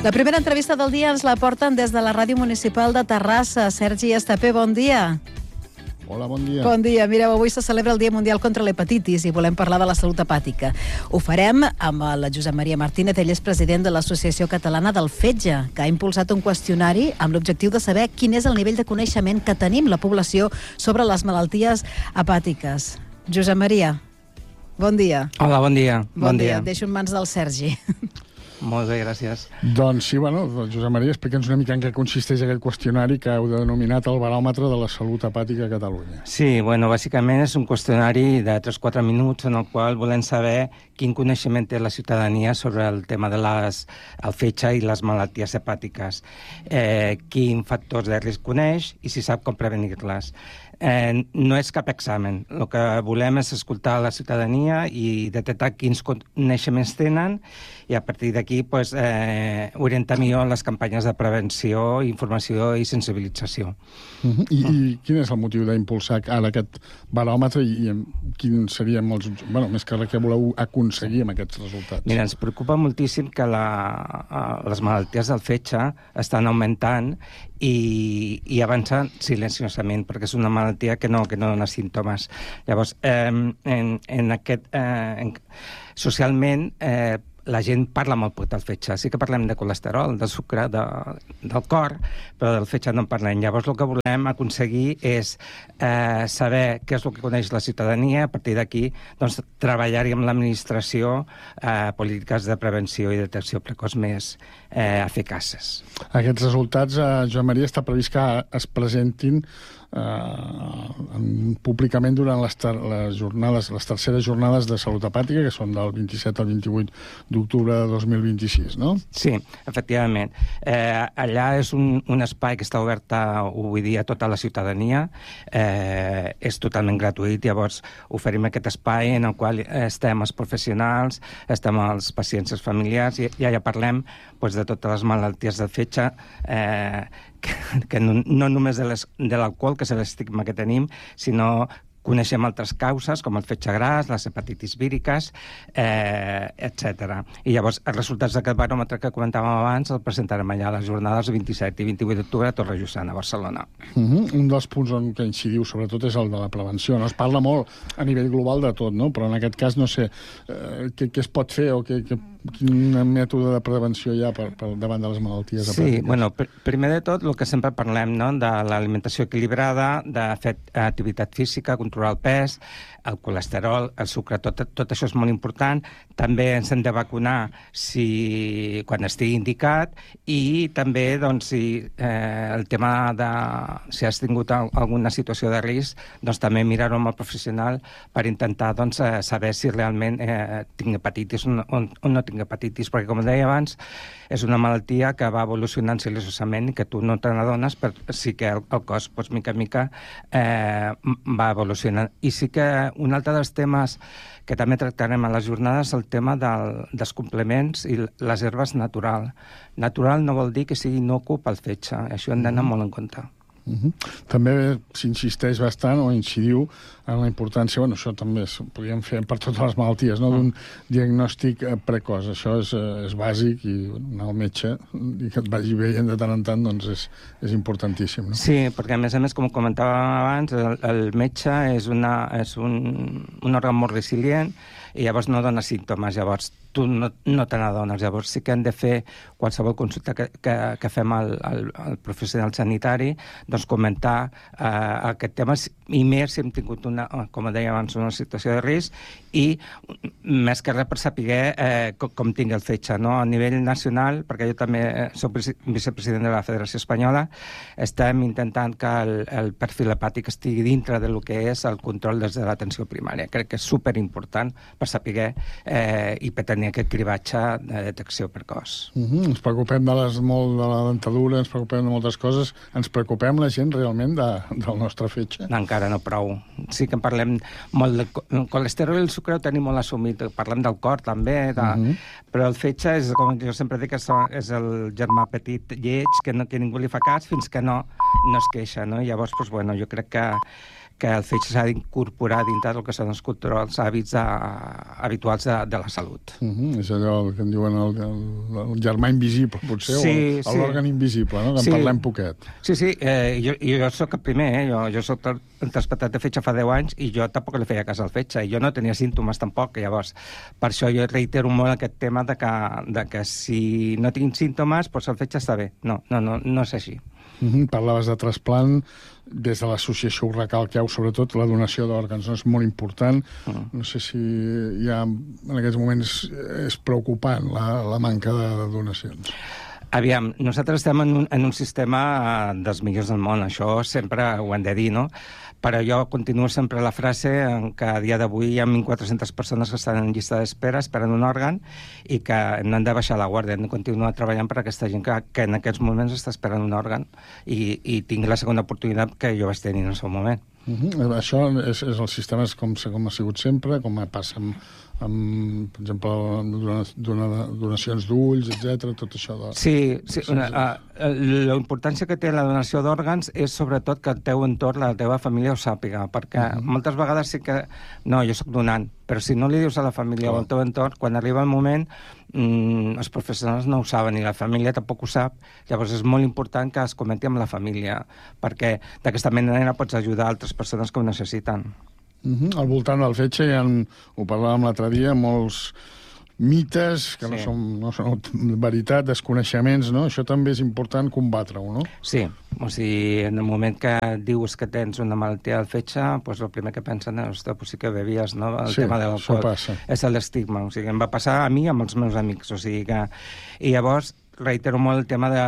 La primera entrevista del dia ens la porten des de la Ràdio Municipal de Terrassa. Sergi Estapé, bon dia. Hola, bon dia. Bon dia. Mireu, avui se celebra el Dia Mundial contra l'Hepatitis i volem parlar de la salut hepàtica. Ho farem amb el Josep Maria Martínez, ell és president de l'Associació Catalana del Fetge, que ha impulsat un qüestionari amb l'objectiu de saber quin és el nivell de coneixement que tenim la població sobre les malalties hepàtiques. Josep Maria, bon dia. Hola, bon dia. Bon dia. Et deixo en mans del Sergi. Molt bé, gràcies. Doncs sí, Josep Maria, explica'ns una mica en què consisteix aquest qüestionari que heu denominat el baròmetre de la salut hepàtica a Catalunya. Sí, bàsicament és un qüestionari de 3-4 minuts en el qual volem saber quin coneixement té la ciutadania sobre el tema de el fetge i les malalties hepàtiques, quin factors de risc coneix i si sap com prevenir-les. No és cap examen. El que volem és escoltar la ciutadania i detectar quins coneixements tenen i a partir d'aquí orientar millor les campanyes de prevenció, informació i sensibilització. I quin és el motiu d'impulsar ara aquest baròmetre i quin serien els... més que res, què voleu aconseguir amb aquests resultats? Mira, ens preocupa moltíssim que les malalties del fetge estan augmentant i avancen silenciosament, perquè és una malaltia que no dona símptomes. Llavors, socialment, la gent parla molt poc del fetge. Sí que parlem de colesterol, del sucre, del cor, però del fetge no en parlem. Llavors, el que volem aconseguir és saber què és el que coneix la ciutadania. A partir d'aquí, treballar-hi amb l'administració polítiques de prevenció i detecció precoç més eficaces. Aquests resultats, Joan Maria, està previst que es presentin públicament durant les terceres jornades de salut hepàtica, que són del 27 al 28 d'octubre de 2026, no? Sí, efectivament. Allà és un espai que està obert avui dia a tota la ciutadania, és totalment gratuït, llavors oferim aquest espai en el qual estem els professionals, estem els pacients i els familiars, i allà parlem de totes les malalties del fetge, que no només de l'alcohol, que és l'estigma que tenim, sinó coneixem altres causes, com el fetge gras, les hepatitis víriques, etc. I llavors, els resultats d'aquest baròmetre que comentàvem abans el presentarem allà a les jornades 27 i 28 d'octubre a Torrejussana, a Barcelona. Un dels punts en què incidiu, sobretot, és el de la prevenció. Es parla molt a nivell global de tot, no? Però en aquest cas no sé què es pot fer o quin mètode de prevenció hi ha davant de les malalties hepàtiques. Sí, primer de tot, el que sempre parlem, de l'alimentació equilibrada, de fer activitat física, controlar el pes, el colesterol, el sucre, tot això és molt important. També ens hem de vacunar quan estigui indicat i també el tema de si has tingut alguna situació de risc, també mirar-ho amb el professional per intentar saber si realment tinc hepatitis o no tinc hepatitis, perquè com deia abans és una malaltia que va evolucionant silenciosament i que tu no te n'adones, però sí que el cos, mica en mica, va evolucionant. I sí que un altre dels temes que també tractarem a les jornades és el tema dels complements i les herbes natural. Natural no vol dir que sigui inocu pel fetge, això hem d'anar molt en compte. També s'insisteix bastant o incidiu en la importància, això també podríem fer per totes les malalties, d'un diagnòstic precoç. Això és bàsic i anar al metge i que et vagi veient de tant en tant és importantíssim. No? Sí, perquè a més, com comentàvem abans, el metge és un òrgan molt resilient i llavors no dona símptomes, llavors tu no te n'adones. Llavors sí que hem de fer qualsevol consulta que fem al professional sanitari, comentar aquest tema, i més si hem tingut com deia abans, una situació de risc, i més que res per saber com tingui el fetge. A nivell nacional, perquè jo també soc vicepresident de la Federació Espanyola, estem intentant que el perfil hepàtic estigui dintre del que és el control des de l'atenció primària. Crec que és superimportant per saber i per tenir aquest cribatge de detecció precoç. Ens preocupem de la dentadura, ens preocupem de moltes coses. Ens preocupem la gent realment del nostre fetge? Encara no prou. Sí que en parlem molt del colesterol i el sucre ho tenim molt assumit. Parlem del cor també, però el fetge és, com jo sempre dic, és el germà petit lleig que ningú li fa cas fins que no es queixa. Llavors, jo crec que el fetge s'ha d'incorporar dintre del que són els controls hàbits habituals de la salut. És allò que en diuen el germà invisible, potser, o l'òrgan invisible, no? Que en parlem poquet. Sí, jo soc el primer, jo soc traspatat de fetge fa 10 anys i jo tampoc li feia cas al fetge, i jo no tenia símptomes tampoc, llavors. Per això jo reitero molt aquest tema de que si no tinc símptomes, doncs el fetge està bé. No és així. Parlaves de trasplant, des de l'associació ho recalqueu, sobretot la donació d'òrgans, no? És molt important. No sé si ja en aquests moments és preocupant la manca de donacions. Aviam, nosaltres estem en un sistema dels millors del món, això sempre ho hem de dir, no? Però jo continuo sempre la frase que a dia d'avui hi ha 1.400 persones que estan en llista d'espera esperant un òrgan i que no han de baixar la guàrdia, hem de continuar treballant per aquesta gent que en aquests moments està esperant un òrgan i tingui la segona oportunitat que jo vaig tenir en el seu moment. Això és el sistema com ha sigut sempre, com passa amb per exemple, donacions d'ulls, etc. Tot això. Sí. La importància que té la donació d'òrgans és sobretot que el teu entorn, la teva família ho sàpiga, perquè moltes vegades sí que... No, jo soc donant, però si no li dius a la família o al teu entorn, quan arriba el moment, els professionals no ho saben i la família tampoc ho sap. Llavors és molt important que es comenti amb la família, perquè d'aquesta manera pots ajudar altres persones que ho necessiten. Al voltant del fetge hi ha, ho parlàvem l'altre dia, molts mites que no són veritat, desconeixements, no? Això també és important combatre-ho, no? Sí, o sigui, en el moment que dius que tens una malaltia del fetge, doncs el primer que pensen és, sí que bevies, no? El tema de l'alcohol. És l'estigma, o sigui, em va passar a mi amb els meus amics, o sigui que... I llavors reitero molt el tema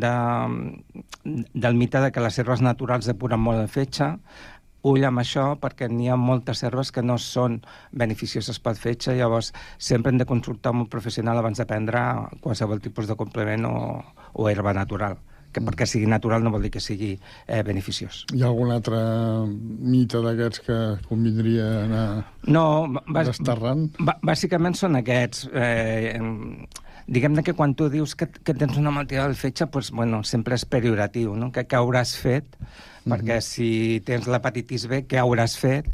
del mite de que les herbes naturals depuren molt el fetge. Ull amb això, perquè n'hi ha moltes herbes que no són beneficioses pel fetge, llavors sempre hem de consultar amb un professional abans de prendre qualsevol tipus de complement o herba natural. Que perquè sigui natural no vol dir que sigui beneficiós. Hi ha algun altre mite d'aquests que convindria anar desterrant? Bàsicament són aquests. Diguem-ne que quan tu dius que tens una malaltia del fetge, doncs, bueno, sempre és pejoratiu, no? Que hauràs fet, perquè si tens l'hepatitis B, què hauràs fet?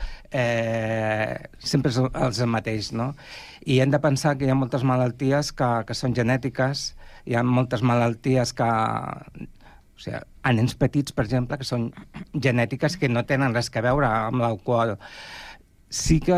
Sempre és el mateix, no? I hem de pensar que hi ha moltes malalties que són genètiques, hi ha moltes malalties que... O sigui, a nens petits, per exemple, que són genètiques que no tenen res a veure amb l'alcohol. Sí que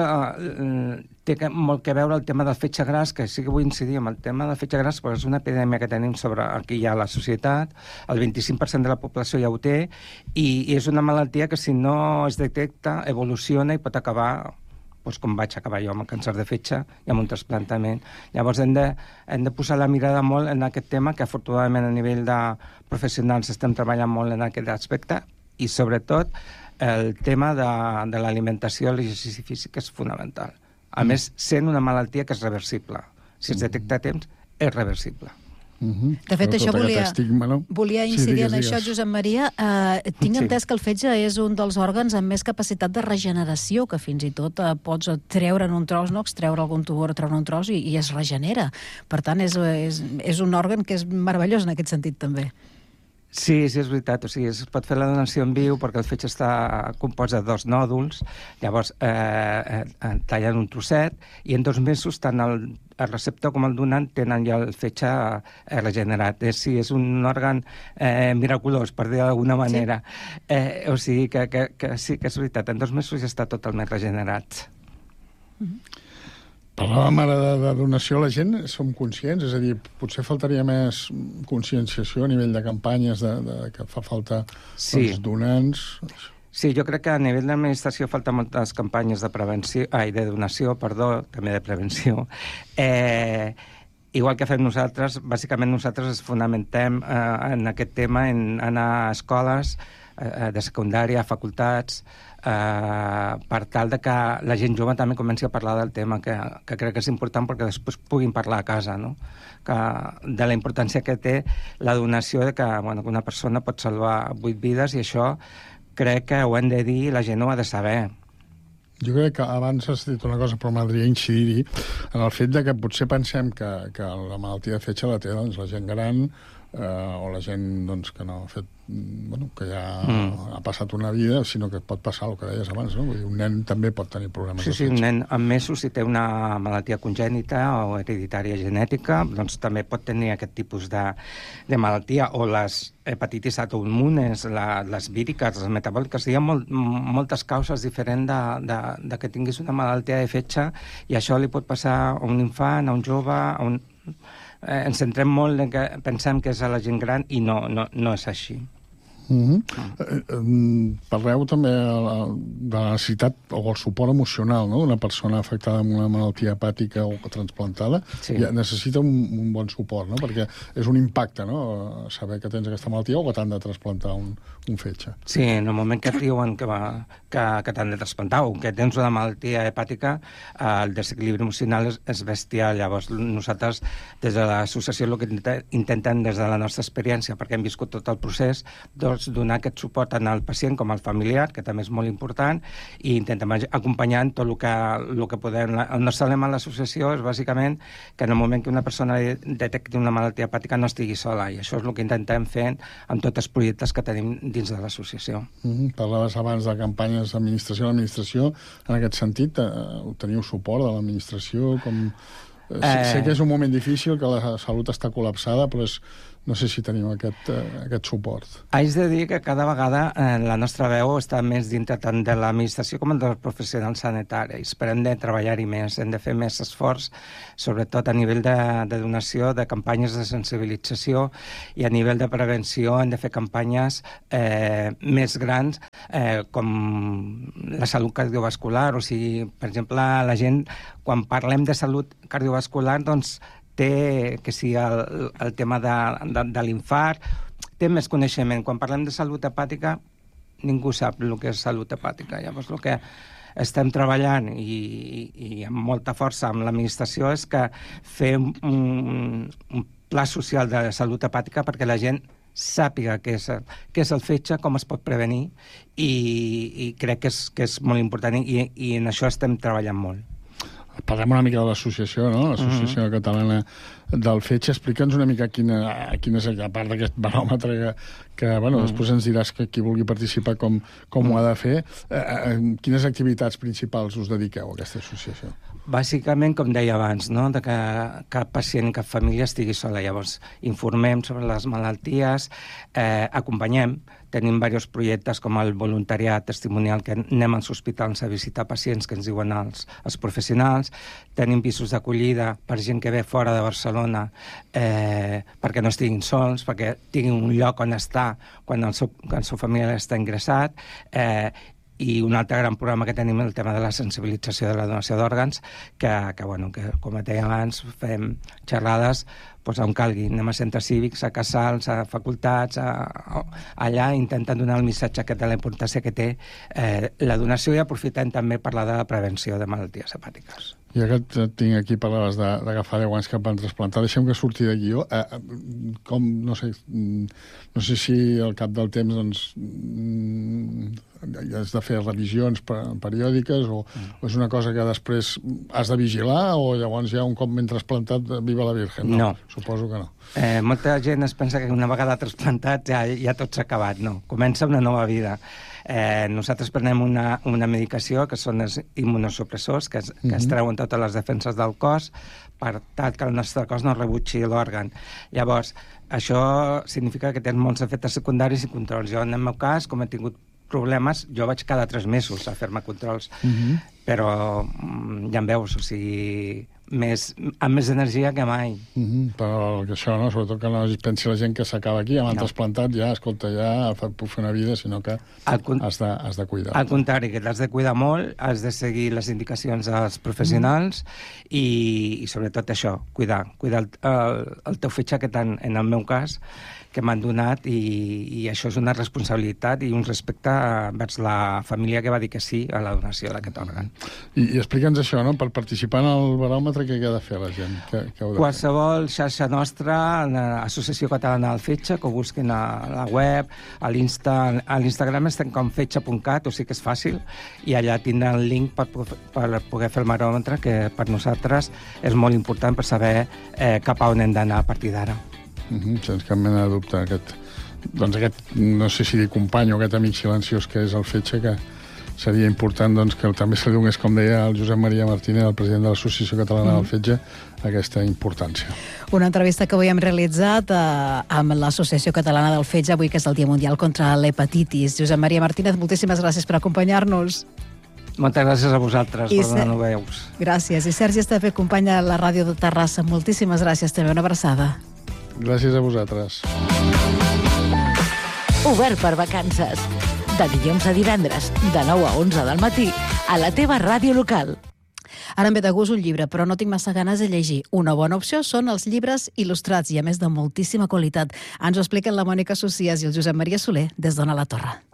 té molt a veure el tema del fetge gras, que sí que vull incidir en el tema del fetge gras, perquè és una epidèmia que tenim aquí ja a la societat, el 25% de la població ja ho té, i és una malaltia que si no es detecta, evoluciona i pot acabar, doncs com vaig acabar jo amb el càncer de fetge i amb un trasplantament. Llavors hem de posar la mirada molt en aquest tema, que afortunadament a nivell de professionals estem treballant molt en aquest aspecte, i sobretot el tema de l'alimentació i l'exercici físic és fonamental. A més, sent una malaltia que és reversible. Si es detecta a temps, és reversible. De fet, això volia incidir en això, Josep Maria. Tinc entès que el fetge és un dels òrgans amb més capacitat de regeneració, que fins i tot pots treure en un tros, no? Extreure algun tumor, treure un tros i es regenera. Per tant, és un òrgan que és meravellós en aquest sentit, també. Sí, és veritat. O sigui, es pot fer la donació en viu perquè el fetge està compost de 2 nòduls, llavors tallen un trosset i en 2 mesos tant el receptor com el donant tenen ja el fetge regenerat. Sí, és un òrgan miraculós, per dir d'alguna manera. O sigui que sí que és veritat, en 2 mesos ja està totalment regenerat. Parlàvem ara de donació, la gent som conscients, és a dir, potser faltaria més conscienciació a nivell de campanyes que fa falta els donants. Sí, jo crec que a nivell d'administració falta moltes campanyes de donació, també de prevenció. Igual que fem nosaltres, bàsicament nosaltres ens fonamentem en aquest tema, en anar a escoles de secundària, a facultats, per tal de que la gent jove també comenci a parlar del tema, que crec que és important perquè després puguin parlar a casa, no? De la importància que té la donació, que una persona pot salvar 8 vides, i això crec que ho hem de dir i la gent ho ha de saber. Jo crec que abans has dit una cosa, però m'agradaria incidir en el fet de que potser pensem que la malaltia de fetge la té la gent gran o la gent que no ha fet que ja ha passat una vida, sinó que pot passar el que deies abans, no? Vull dir, un nen també pot tenir problemes. Sí, un nen amb mesos, si té una malaltia congènita o hereditària genètica, doncs també pot tenir aquest tipus de malaltia, o les hepatitis autoimmunes, les víriques, les metabòliques. Hi ha moltes causes diferents de que tinguis una malaltia de fetge, i això li pot passar a un infant, a un jove, ens centrem molt en que pensem que és a la gent gran, i no és així. Parleu també de la necessitat o el suport emocional, no?, d'una persona afectada amb una malaltia hepàtica o transplantada. Sí. Necessita un bon suport, no?, perquè és un impacte, no?, saber que tens aquesta malaltia o que t'han de trasplantar un fetge. Sí, en el moment que et diuen que t'han de trasplantar o que tens una malaltia hepàtica, el desequilibri emocional és bestial. Llavors, nosaltres, des de l'associació, el que intentem des de la nostra experiència, perquè hem viscut tot el procés, donar aquest suport tant al pacient com al familiar, que també és molt important, i intentem acompanyar tot el que podem. El nostre lema a l'associació és bàsicament que en el moment que una persona detecti una malaltia hepàtica no estigui sola, i això és el que intentem fer amb tots els projectes que tenim dins de l'associació. Parlaves abans de campanyes d'administració. L'administració, en aquest sentit, teniu suport de l'administració? Sé que és un moment difícil, que la salut està col·lapsada, però no sé si teniu aquest suport. Haig de dir que cada vegada la nostra veu està més dintre tant de l'administració com dels professionals sanitaris, però hem de treballar-hi més, hem de fer més esforç, sobretot a nivell de donació, de campanyes de sensibilització, i a nivell de prevenció hem de fer campanyes més grans, com la salut cardiovascular. O sigui, per exemple, la gent, quan parlem de salut cardiovascular, doncs té que si el tema de l'infart, té més coneixement. Quan parlem de salut hepàtica, ningú sap el que és salut hepàtica. Llavors, el que estem treballant i amb molta força amb l'administració és que fer un pla social de salut hepàtica perquè la gent sàpiga què és el fetge, com es pot prevenir, i crec que és molt important, i en això estem treballant molt. Parlem una mica de l'associació, no?, l'Associació Catalana del Fetge. Explica'ns una mica quin és, a part d'aquest baròmetre que després ens diràs que qui vulgui participar com ho ha de fer, quines activitats principals us dediqueu a aquesta associació? Bàsicament, com deia abans, no?, de que cap pacient i cap família estigui sola. Llavors, informem sobre les malalties, acompanyem. Tenim diversos projectes com el voluntariat testimonial, que anem als hospitals a visitar pacients que ens diuen els professionals. Tenim pisos d'acollida per gent que ve fora de Barcelona, perquè no estiguin sols, perquè tinguin un lloc on estar quan el seu familiar està ingressat. I un altre gran programa que tenim és el tema de la sensibilització de la donació d'òrgans, que com et deia abans, fem xerrades on calgui. Anem a centres cívics, a casals, a facultats, allà intentant donar el missatge de la importància que té la donació, i aprofitant també parlar de la prevenció de malalties hepàtiques. Ja que et tinc aquí, parlaves d'agafar 10 anys que van trasplantar. Deixem que surti de guió. No sé si al cap del temps has de fer revisions periòdiques, o és una cosa que després has de vigilar, o llavors ja un cop ben trasplantat, viva la Virgen? No. Suposo que no. Molta gent es pensa que una vegada trasplantat ja tot s'ha acabat. No, comença una nova vida. Nosaltres prenem una medicació que són els immunosupressors, que es treuen totes les defenses del cos per tal que el nostre cos no rebutgi l'òrgan. Llavors, això significa que tens molts efectes secundaris i controls. Jo, en el meu cas, com he tingut problemes, jo vaig cada 3 mesos a fer-me controls, però ja em veus, o sigui, amb més energia que mai. Però això, no? Sobretot que no pensi la gent que s'acaba aquí, amb el trasplantat, ja, escolta, ja puc fer una vida, sinó que has de cuidar. Al contrari, que t'has de cuidar molt, has de seguir les indicacions dels professionals, i sobretot això, cuidar el teu fetge, que tant, en el meu cas, que m'han donat, i això és una responsabilitat i un respecte vers la família que va dir que sí a la donació d'aquest òrgan. I explica'ns això, no? Per participar en el baròmetre, què ha de fer la gent? Qualsevol xarxa nostra, l'Associació Catalana del Fetge, que ho busquin a la web, a l'Instagram estem com fetge.cat, o sigui que és fàcil, i allà tindran el link per poder fer el baròmetre, que per nosaltres és molt important per saber cap a on hem d'anar a partir d'ara. Sense cap mena de dubte, aquest doncs aquest, no sé si dir company o aquest amic silenciós que és el Fetge, que seria important doncs, que també se li donés, com deia el Josep Maria Martínez, el president de l'Associació Catalana del Fetge, aquesta importància. Una entrevista que avui hem realitzat amb l'Associació Catalana del Fetge, avui que és el Dia Mundial contra l'Hepatitis. Josep Maria Martínez, moltíssimes gràcies per acompanyar-nos. Moltes gràcies a vosaltres per donar-nos veus. Gràcies. I Sergi Estapé, company de la ràdio de Terrassa, moltíssimes gràcies. També una abraçada. Gràcies a vosaltres. Obert per vacances. De dilluns a divendres, de 9 a 11 del matí, a la teva ràdio local. Ara em ve de gust un llibre, però no tinc massa ganes de llegir. Una bona opció són els llibres il·lustrats i, a més, de moltíssima qualitat. Ens ho expliquen la Mònica Socias i el Josep Maria Soler des d'Ona la Torre.